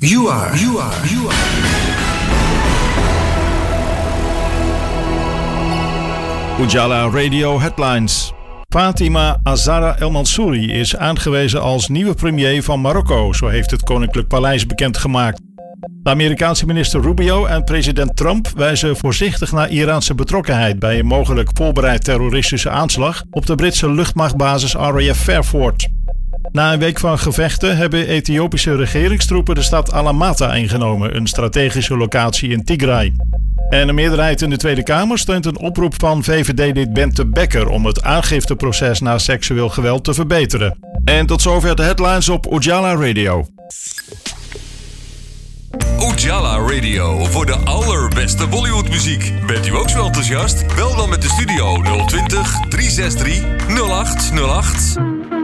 You are. Ujala Radio Headlines. Fatima Azara El Mansouri is aangewezen als nieuwe premier van Marokko, zo heeft het Koninklijk Paleis bekendgemaakt. De Amerikaanse minister Rubio en president Trump wijzen voorzichtig naar Iraanse betrokkenheid bij een mogelijk voorbereid terroristische aanslag op de Britse luchtmachtbasis RAF Fairford. Na een week van gevechten hebben Ethiopische regeringstroepen de stad Alamata ingenomen, een strategische locatie in Tigray. En een meerderheid in de Tweede Kamer steunt een oproep van VVD-lid Bente Bekker om het aangifteproces na seksueel geweld te verbeteren. En tot zover de headlines op Ujala Radio. Ujala Radio voor de allerbeste Bollywoodmuziek. Bent u ook zo enthousiast? Bel dan met de studio 020 363 0808.